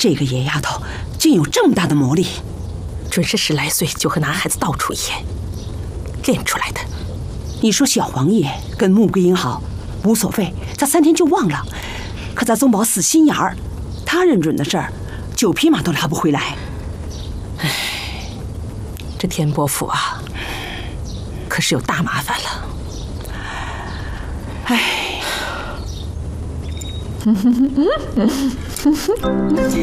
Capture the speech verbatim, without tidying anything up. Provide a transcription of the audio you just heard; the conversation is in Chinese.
这个野丫头竟有这么大的魔力， 准是十来岁就和男孩子到处演练出来的。 你说小王爷跟穆桂英好，无所谓，他三天就忘了。可咱宗保死心眼儿，他认准的事儿，九匹马都拉不回来。 唉，这天波府啊，可是有大麻烦了。 唉。